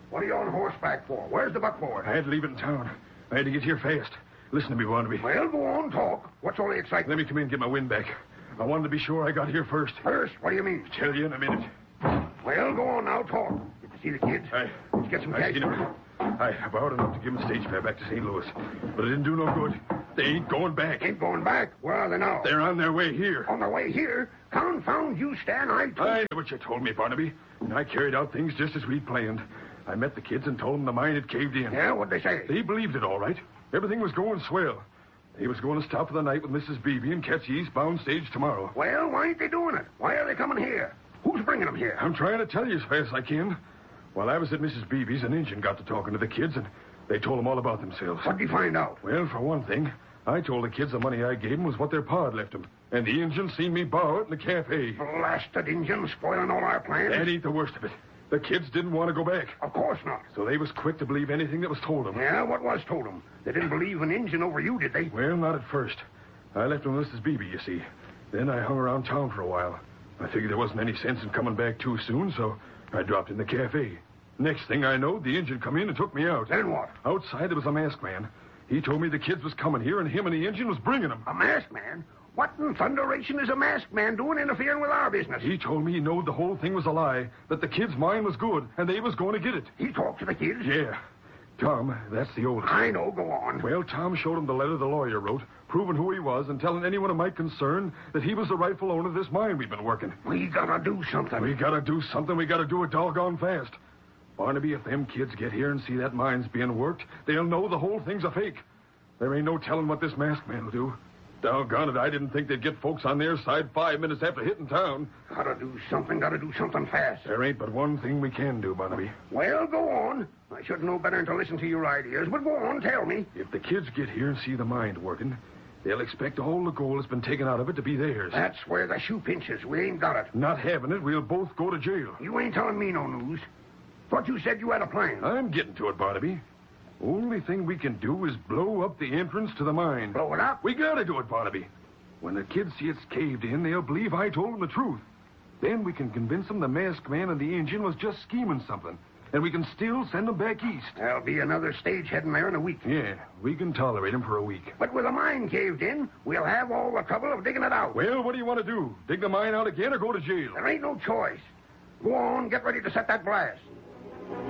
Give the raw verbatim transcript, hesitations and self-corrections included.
What are you on horseback for? Where's the buckboard? I had to leave it in town. I had to get here fast. Listen to me, Barnaby. Well, go on, talk. What's all the excitement? Let me come in and get my wind back. I wanted to be sure I got here first. First? What do you mean? Tell you in a minute. Well, go on now, talk. Get to see the kids? I, Let's get some I cash. seen 'em. I, I borrowed enough to give them stage fare back to Saint Louis. But it didn't do no good. They ain't going back. Ain't going back? Where are they now? They're on their way here. On their way here? Confound you, Stan. I told I know what you told me, Barnaby. And I carried out things just as we'd planned. I met the kids and told them the mine had caved in. Yeah, what'd they say? They believed it all right. Everything was going swell. They was going to stop for the night with Missus Beebe and catch the eastbound stage tomorrow. Well, why ain't they doing it? Why are they coming here? Who's bringing them here? I'm trying to tell you as fast as I can. While I was at Missus Beebe's, an Injun got to talking to the kids, and they told them all about themselves. What'd you find out? Well, for one thing, I told the kids the money I gave them was what their pa had left them. And the Injun seen me borrow it in the cafe. Blasted Injun, spoiling all our plans. That ain't the worst of it. The kids didn't want to go back. Of course not. So they was quick to believe anything that was told them. Yeah, what was told them? They didn't believe an Injun over you, did they? Well, not at first. I left them with Missus Beebe, you see. Then I hung around town for a while. I figured there wasn't any sense in coming back too soon, so I dropped in the cafe. Next thing I know, the Injun come in and took me out. Then what? Outside, there was a masked man. He told me the kids was coming here, and him and the Injun was bringing them. A masked man? What in thunderation is a masked man doing interfering with our business? He told me he knowed the whole thing was a lie, that the kids' mine was good, and they was going to get it. He talked to the kids? Yeah. Tom, that's the oldest. I know, go on. Well, Tom showed him the letter the lawyer wrote, proving who he was and telling anyone of my concern that he was the rightful owner of this mine we've been working. We gotta do something. We gotta do something. We gotta do it doggone fast. Barnaby, if them kids get here and see that mine's being worked, they'll know the whole thing's a fake. There ain't no telling what this masked man will do. Doggone it, I didn't think they'd get folks on their side five minutes after hitting town. Gotta do something, gotta do something fast. There ain't but one thing we can do, Barnaby. Well, go on. I should know better than to listen to your ideas, but go on, tell me. If the kids get here and see the mine working, they'll expect all the gold that's been taken out of it to be theirs. That's where the shoe pinches. We ain't got it. Not having it, we'll both go to jail. You ain't telling me no news. Thought you said you had a plan. I'm getting to it, Barnaby. Only thing we can do is blow up the entrance to the mine. Blow it up? We gotta do it, Barnaby. When the kids see it's caved in, they'll believe I told them the truth. Then we can convince them the masked man and the Injun was just scheming something. And we can still send them back east. There'll be another stage heading there in a week. Yeah, we can tolerate them for a week. But with the mine caved in, we'll have all the trouble of digging it out. Well, what do you want to do? Dig the mine out again or go to jail? There ain't no choice. Go on, get ready to set that blast.